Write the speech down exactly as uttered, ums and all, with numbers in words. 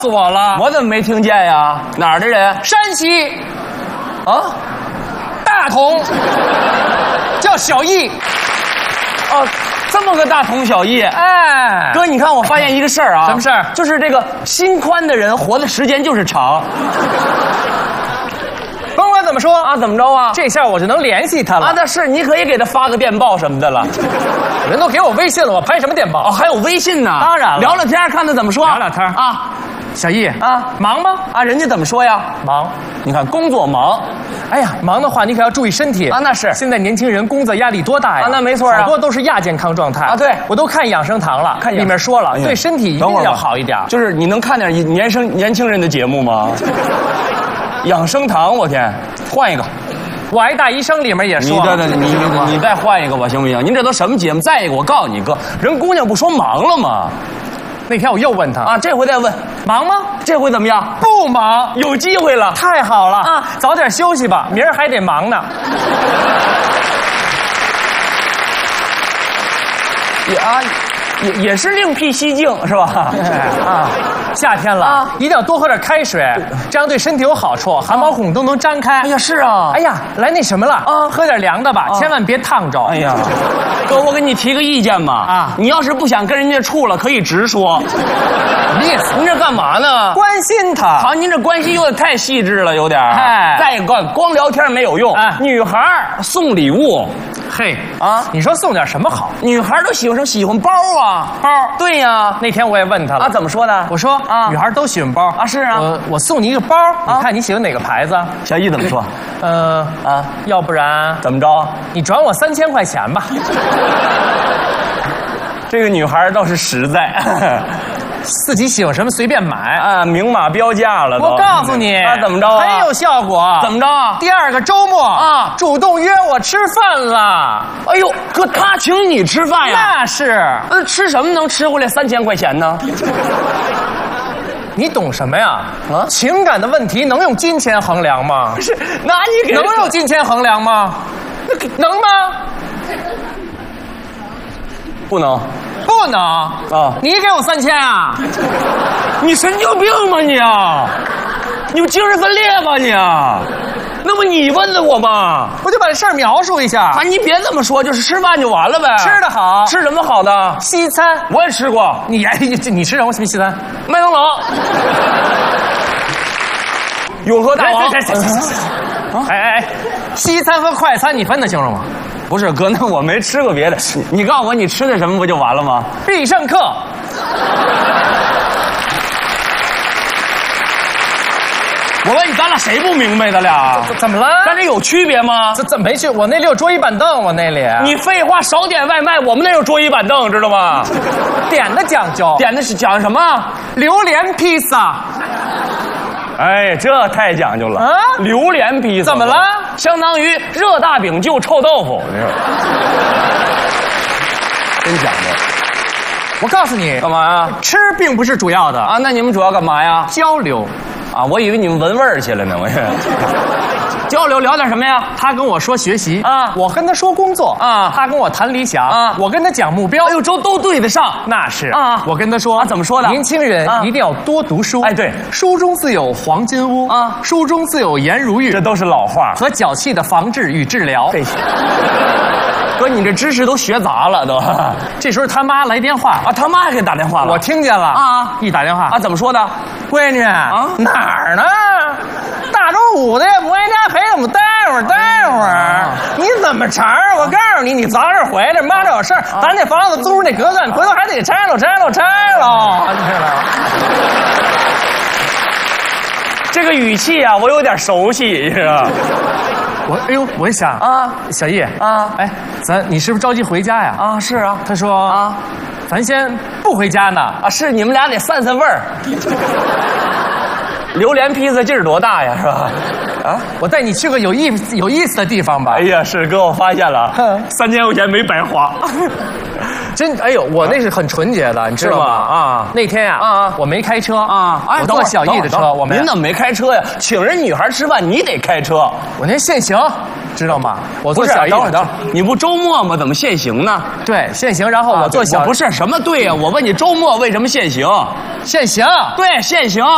死我了！ 我怎么没听见呀？哪儿的人？ 山西啊， 大同，叫小易。 哦，这么个大同小异。 哎， 哥，你看我发现一个事儿啊。 什么事儿？ 就是这个心宽的人活的时间就是长。 甭管怎么说啊，怎么着啊？ 这下我就能联系他了。 啊，那是你可以给他发个电报什么的了。 人都给我微信了，我拍什么电报？ 哦，还有微信呢。 当然了， 聊聊天看他怎么说。 聊聊天啊。 小易啊， 忙吗？ 啊，人家怎么说呀？ 忙。 你看工作忙。 哎呀，忙的话你可要注意身体啊。那是。 现在年轻人工作压力多大呀？ 啊，那没错啊。 好多都是亚健康状态啊。对， 我都看养生堂了， 看里面说了， 哎、 对身体一定要好一点。 就是你能看点年生年轻人的节目吗？养生堂，我天，换一个。 我爱大医生里面也说， 你对对，你你你再换一个吧，行不行？您这都什么节目？再一个，我告诉你哥，人姑娘不说忙了吗？ 那天我又问他啊，这回再问， 忙吗？ 这回怎么样？ 不忙， 有机会了， 太好了啊！ 早点休息吧，明儿还得忙呢。 也啊，也也是另辟蹊径是吧？ 啊，夏天了啊，一定要多喝点开水，这样对身体有好处，汗毛孔都能张开。 哎呀，是啊。 哎呀，来那什么了啊？喝点凉的吧，千万别烫着。 哎呀，哥，我给你提个意见吧。啊，你要是不想跟人家处了，可以直说。 什么意思？ 您这干嘛呢？ 关心他。 好，您这关心有点太细致了，有点。 哎， 再一个，光聊天没有用。哎，女孩送礼物。 嘿啊， 你说送点什么好？ 女孩都喜欢什么？喜欢包啊， 包。 对呀， 那天我也问他了啊，怎么说的？ 我说啊，女孩都喜欢包啊，是啊。 我我送你一个包，你看你喜欢哪个牌子？ 小易怎么说？ 嗯啊，要不然怎么着？ 你转我三千块钱吧。 这个女孩倒是实在。 自己喜欢什么随便买啊，明码标价了都。 我告诉你， 啊，怎么着啊？ 很有效果。 怎么着？ 第二个周末啊，主动约我吃饭了。 哎呦，哥，他请你吃饭呀？ 那是。 那吃什么能吃回来三千块钱呢？ 你懂什么呀？ 啊， 情感的问题能用金钱衡量吗？ 是，那你给能用金钱衡量吗？能吗？ 不能。 不能啊！你给我三千啊！ 你神经病吗你啊？你有精神分裂吧你啊？那不你问的我吗？ 我就把这事儿描述一下。 啊，你别这么说，就是吃饭就完了呗。 吃的好， 吃什么好的？ 西餐， 我也吃过。 你哎，你你吃什么什么西餐？ 麦当劳。永和大王。 哎哎哎，西餐和快餐你分得清楚吗？ 不是哥，那我没吃过别的。你你告诉我你吃的什么不就完了吗？ 必胜客。 我问你，咱俩谁不明白的俩？ 怎么了？ 咱这有区别吗？ 这怎么没去？我那里有桌椅板凳，我那里。 你废话，少点外卖，我们那有桌椅板凳，知道吗？ 点的讲究， 点的是讲什么？ 榴莲披萨。 哎，这太讲究了啊！榴莲披萨怎么了？ 相当于热大饼就臭豆腐，真讲究。 我告诉你， 干嘛呀？ 吃并不是主要的啊。那你们主要干嘛呀？ 交流。 啊，我以为你们闻味儿去了呢，我也。交流聊点什么呀？ 他跟我说学习啊， 我跟他说工作啊， 他跟我谈理想啊， 我跟他讲目标。 哎呦，都都对得上， 那是啊。 我跟他说啊，怎么说的？ 年轻人一定要多读书。 哎，对， 书中自有黄金屋啊，书中自有颜如玉， 这都是老话。 和脚气的防治与治疗。 这些。哥，你这知识都学杂了都。 这时候他妈来电话啊，他妈还给打电话了， 我听见了啊！ 一打电话啊，怎么说的？ 闺女啊，哪儿呢？大中午的也不回家陪我们待会儿待会儿。你怎么茬儿？我告诉你，你早点回来，妈这有事儿，咱这房子租着那隔断，回头还得给拆了拆了拆了。你知道？ 这个语气啊，我有点熟悉，是吧？ 我哎呦，我一想啊，小叶啊，哎，咱你是不是着急回家呀？ 啊，是啊。 他说啊，咱先不回家呢。 啊，是你们俩得散散味儿。榴莲披萨劲儿多大呀，是吧？ 啊，我带你去个有意有意思的地方吧。 哎呀，是哥，我发现了，三千块钱没白花。 真，哎呦，我那是很纯洁的，你知道吗？啊，那天呀，啊，我没开车啊，我坐小易的车。我们您怎么没开车呀？请人女孩吃饭，你得开车。 我那现行，知道吗？我坐小易的车。 你不周末吗？怎么限行呢？ 对，限行。然后我坐小， 不是什么对呀？我问你，周末为什么限行？ 限行。 对，限行。